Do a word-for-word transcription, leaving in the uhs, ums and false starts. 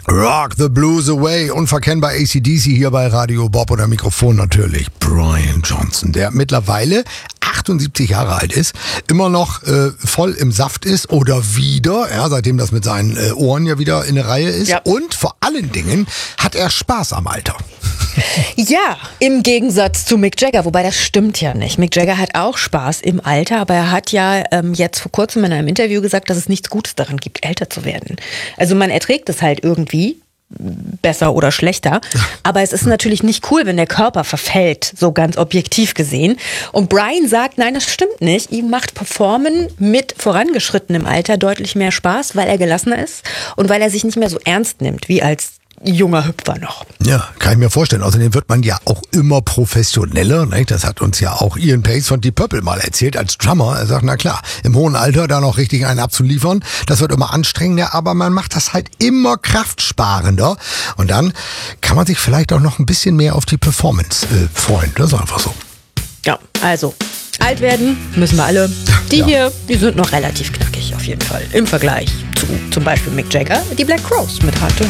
Rock the Blues Away, unverkennbar A C D C hier bei Radio Bob oder Mikrofon natürlich Brian Johnson, der mittlerweile achtundsiebzig Jahre alt ist, immer noch äh, voll im Saft ist oder wieder, ja, seitdem das mit seinen äh, Ohren ja wieder in der Reihe ist. Ja. Und vor allen Dingen hat er Spaß am Alter. Ja, im Gegensatz zu Mick Jagger, wobei das stimmt ja nicht. Mick Jagger hat auch Spaß im Alter, aber er hat ja ähm, jetzt vor kurzem in einem Interview gesagt, dass es nichts Gutes daran gibt, älter zu werden. Also man erträgt es halt irgendwie, besser oder schlechter, aber es ist natürlich nicht cool, wenn der Körper verfällt, so ganz objektiv gesehen. Und Brian sagt, nein, das stimmt nicht. Ihm macht Performen mit vorangeschrittenem Alter deutlich mehr Spaß, weil er gelassener ist und weil er sich nicht mehr so ernst nimmt, wie als junger Hüpfer noch. Ja, kann ich mir vorstellen. Außerdem wird man ja auch immer professioneller. Ne? Das hat uns ja auch Ian Pace von Deep Purple mal erzählt als Drummer. Er sagt, na klar, im hohen Alter da noch richtig einen abzuliefern, das wird immer anstrengender, aber man macht das halt immer kraftsparender. Und dann kann man sich vielleicht auch noch ein bisschen mehr auf die Performance äh, freuen. Das ist einfach so. Ja, also alt werden müssen wir alle. Die Ja. hier, die sind noch relativ knackig auf jeden Fall. Im Vergleich zu zum Beispiel Mick Jagger, die Black Crowes mit Hard to